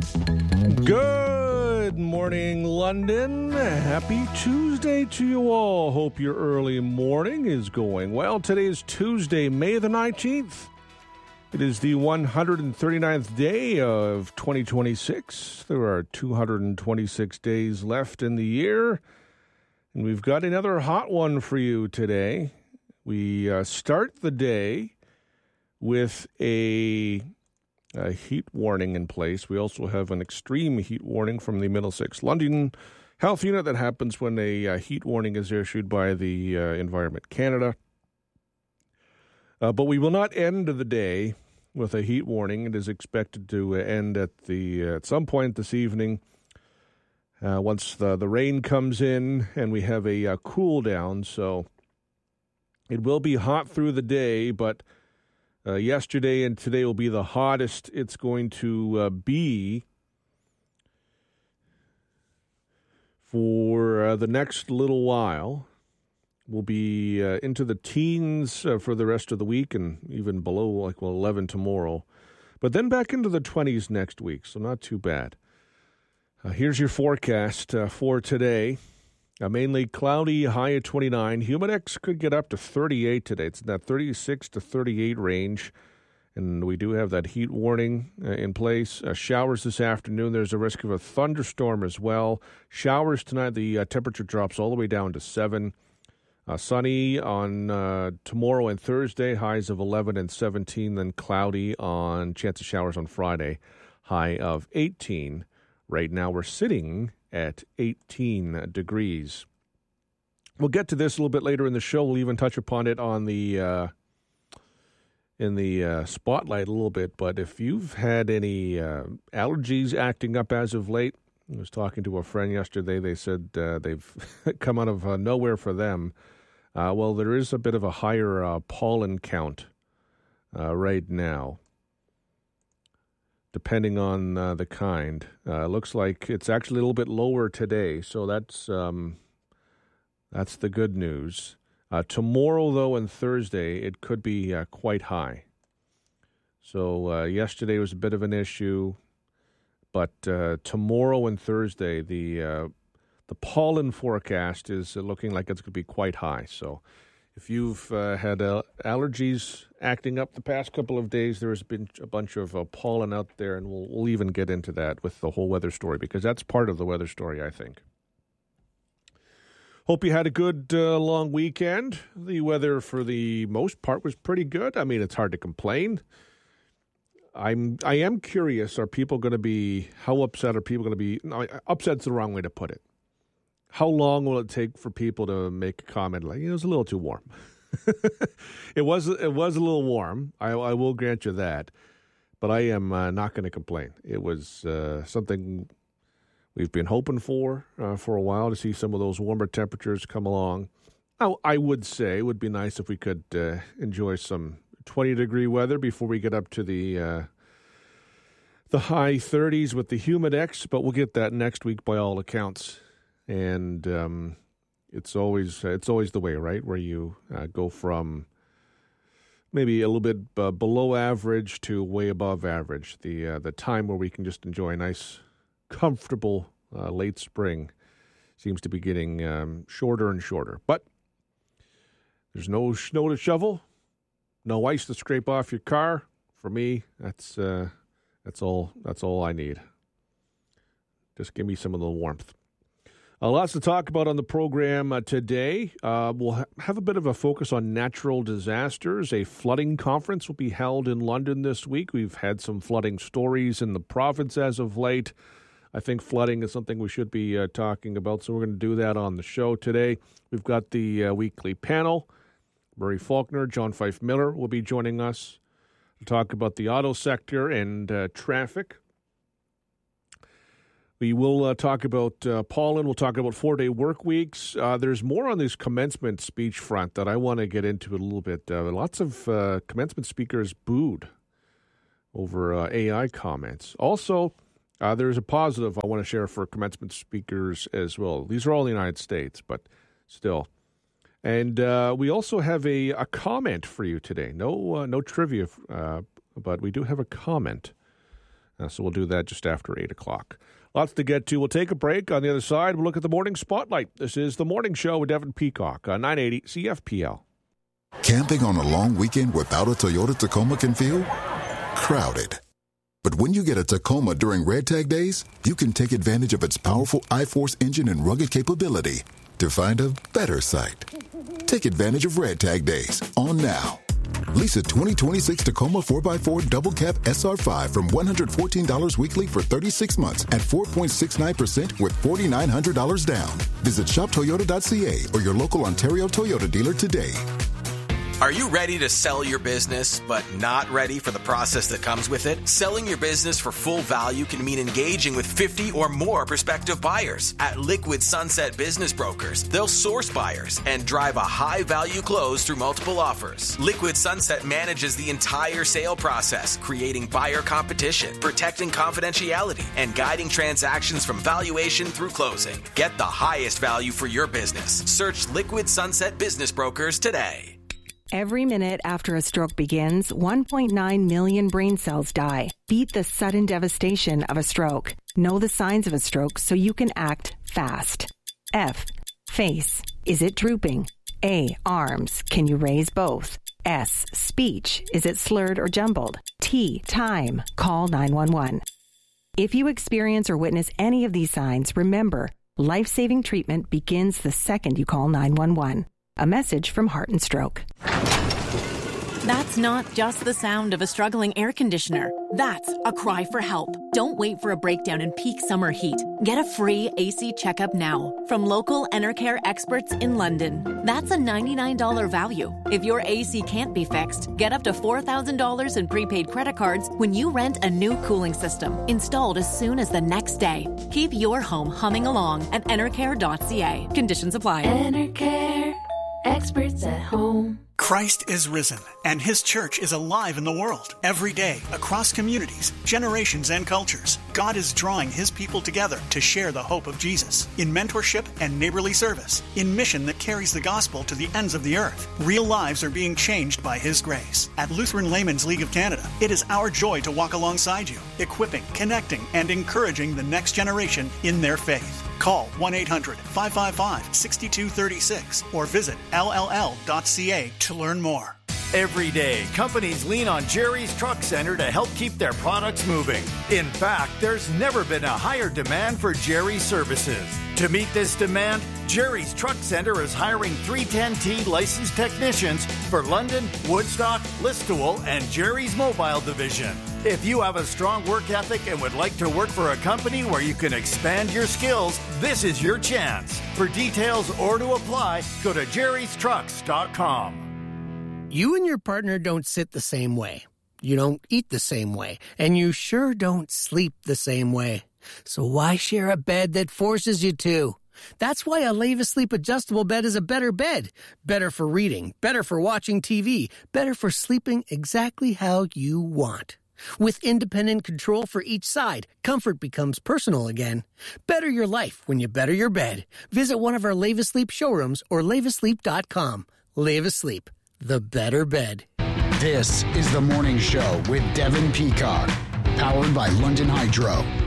Good morning, London. Happy Tuesday to you all. Hope your early morning is going well. Today is Tuesday, May the 19th. It is the 139th day of 2026. There are 226 days left in the year, and we've got another hot one for you today. We start the day with a heat warning in place. We also have an extreme heat warning from the Middlesex London Health Unit that happens when a heat warning is issued by the Environment Canada. But we will not end the day with a heat warning. It is expected to end at some point this evening once the rain comes in and we have a cool down. So it will be hot through the day, but yesterday and today will be the hottest it's going to be for the next little while. We'll be into the teens for the rest of the week and even below 11 tomorrow. But then back into the 20s next week, so not too bad. Here's your forecast for today. Mainly cloudy, high at 29. Humidex could get up to 38 today. It's in that 36 to 38 range. And we do have that heat warning in place. Showers this afternoon. There's a risk of a thunderstorm as well. Showers tonight. The temperature drops all the way down to 7. Sunny on tomorrow and Thursday. Highs of 11 and 17. Then cloudy on chance of showers on Friday. High of 18. Right now we're sitting at 18 degrees. We'll get to this a little bit later in the show. We'll even touch upon it on the in the spotlight a little bit. But if you've had any allergies acting up as of late, I was talking to a friend yesterday. They said they've come out of nowhere for them. Well, there is a bit of a higher pollen count right now, depending on the kind. Looks like it's actually a little bit lower today, so that's the good news. Tomorrow, though, and Thursday, it could be quite high. So yesterday was a bit of an issue, but tomorrow and Thursday, the pollen forecast is looking like it's going to be quite high. So if you've had allergies acting up the past couple of days, there has been a bunch of pollen out there, and we'll even get into that with the whole weather story, because that's part of the weather story, I think. Hope you had a good long weekend. The weather, for the most part, was pretty good. I mean, it's hard to complain. I am curious, how upset are people going to be? No, upset's the wrong way to put it. How long will it take for people to make a comment like, it was a little too warm? It was a little warm. I will grant you that. But I am not going to complain. It was something we've been hoping for a while, to see some of those warmer temperatures come along. I would say it would be nice if we could enjoy some 20-degree weather before we get up to the high 30s with the Humidex, but we'll get that next week by all accounts. And it's always the way, right, where you go from maybe a little bit below average to way above average. The time where we can just enjoy a nice, comfortable late spring seems to be getting shorter and shorter. But there's no snow to shovel, no ice to scrape off your car. For me, that's all I need. Just give me some of the warmth. Lots to talk about on the program today. We'll have a bit of a focus on natural disasters. A flooding conference will be held in London this week. We've had some flooding stories in the province as of late. I think flooding is something we should be talking about, so we're going to do that on the show today. We've got the weekly panel. Murray Faulkner, John Fife Miller will be joining us to talk about the auto sector and traffic. We will talk about pollen. We'll talk about 4-day work weeks. There's more on this commencement speech front that I want to get into a little bit. Lots of commencement speakers booed over AI comments. Also, there's a positive I want to share for commencement speakers as well. These are all in the United States, but still. And we also have a comment for you today. No trivia, but we do have a comment So we'll do that just after 8 o'clock. Lots to get to. We'll take a break. On the other side, we'll look at the Morning Spotlight. This is The Morning Show with Devin Peacock on 980 CFPL. Camping on a long weekend without a Toyota Tacoma can feel crowded. But when you get a Tacoma during Red Tag Days, you can take advantage of its powerful I-Force engine and rugged capability to find a better site. Take advantage of Red Tag Days on now. Lease a 2026 Tacoma 4x4 Double Cab SR5 from $114 weekly for 36 months at 4.69% with $4,900 down. Visit shoptoyota.ca or your local Ontario Toyota dealer today. Are you ready to sell your business, but not ready for the process that comes with it? Selling your business for full value can mean engaging with 50 or more prospective buyers. At Liquid Sunset Business Brokers, they'll source buyers and drive a high-value close through multiple offers. Liquid Sunset manages the entire sale process, creating buyer competition, protecting confidentiality, and guiding transactions from valuation through closing. Get the highest value for your business. Search Liquid Sunset Business Brokers today. Every minute after a stroke begins, 1.9 million brain cells die. Beat the sudden devastation of a stroke. Know the signs of a stroke so you can act fast. F. Face. Is it drooping? A. Arms. Can you raise both? S. Speech. Is it slurred or jumbled? T. Time. Call 911. If you experience or witness any of these signs, remember, life-saving treatment begins the second you call 911. A message from Heart and Stroke. That's not just the sound of a struggling air conditioner. That's a cry for help. Don't wait for a breakdown in peak summer heat. Get a free AC checkup now from local Enercare experts in London. That's a $99 value. If your AC can't be fixed, get up to $4,000 in prepaid credit cards when you rent a new cooling system installed as soon as the next day. Keep your home humming along at enercare.ca. Conditions apply. Enercare. Experts at home. Christ is risen, and His church is alive in the world. Every day, across communities, generations, and cultures, God is drawing His people together to share the hope of Jesus in mentorship and neighborly service, in mission that carries the gospel to the ends of the earth. Real lives are being changed by His grace. At Lutheran Laymen's League of Canada, it is our joy to walk alongside you, equipping, connecting, and encouraging the next generation in their faith. Call 1-800-555-6236 or visit lll.ca to learn more. Every day, companies lean on Jerry's Truck Center to help keep their products moving. In fact, there's never been a higher demand for Jerry's services. To meet this demand, Jerry's Truck Center is hiring 310T licensed technicians for London, Woodstock, Listowel, and Jerry's Mobile Division. If you have a strong work ethic and would like to work for a company where you can expand your skills, this is your chance. For details or to apply, go to jerrystrucks.com. You and your partner don't sit the same way. You don't eat the same way. And you sure don't sleep the same way. So why share a bed that forces you to? That's why a Leva Sleep adjustable bed is a better bed. Better for reading, better for watching TV, better for sleeping exactly how you want. With independent control for each side, comfort becomes personal again. Better your life when you better your bed. Visit one of our Leva Sleep showrooms or levasleep.com. Leva Sleep, the better bed. This is The Morning Show with Devin Peacock, powered by London Hydro.